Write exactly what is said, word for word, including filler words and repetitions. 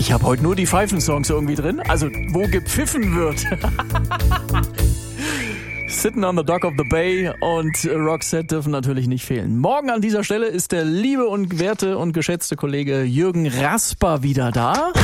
Ich habe heute nur die Pfeifensongs irgendwie drin. Also, wo gepfiffen wird. Sitting on the Dock of the Bay und Roxette dürfen natürlich nicht fehlen. Morgen an dieser Stelle ist der liebe und werte und geschätzte Kollege Jürgen Rasper wieder da.